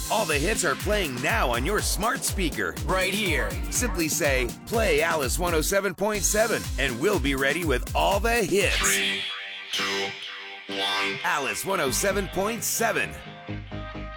All the hits are playing now on your smart speaker, right here. Simply say, play Alice 107.7, and we'll be ready with all the hits. 3, 2, 1. Alice 107.7.